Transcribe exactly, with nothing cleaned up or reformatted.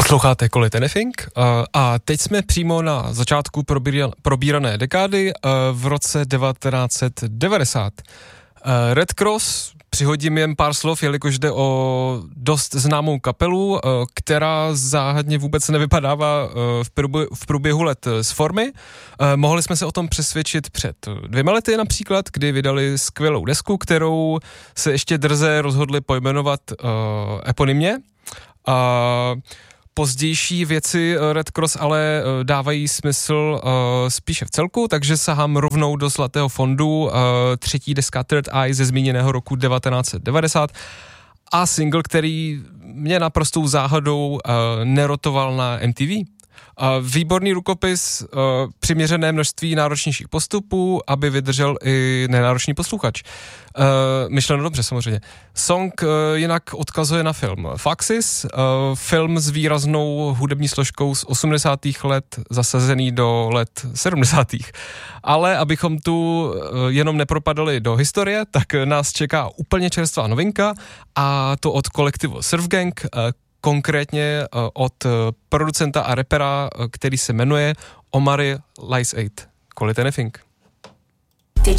Posloucháte Quality Anything a teď jsme přímo na začátku probírané dekády v roce devatenáct set devadesát. Red Cross, přihodím jen pár slov, jelikož jde o dost známou kapelu, která záhadně vůbec nevypadává v průběhu, v průběhu let z formy. Mohli jsme se o tom přesvědčit před dvěma lety například, kdy vydali skvělou desku, kterou se ještě drze rozhodli pojmenovat eponymně. A pozdější věci Red Cross ale dávají smysl uh, spíše v celku, takže sahám rovnou do zlatého fondu, uh, třetí deska Third Eye ze zmíněného roku devatenáct set devadesát a single, který mě naprostou záhadou uh, nerotoval na M T V. Uh, výborný rukopis, uh, přiměřené množství náročnějších postupů, aby vydržel i nenáročný posluchač. Uh, myšleno dobře samozřejmě. Song uh, jinak odkazuje na film Faxis, uh, film s výraznou hudební složkou z osmdesátých let zasazený do let sedmdesátých. Ale abychom tu uh, jenom nepropadali do historie, tak nás čeká úplně čerstvá novinka a to od kolektivu Surf Gang, uh, konkrétně od producenta a rapera, který se jmenuje Omari Lice eight. Quality Anything.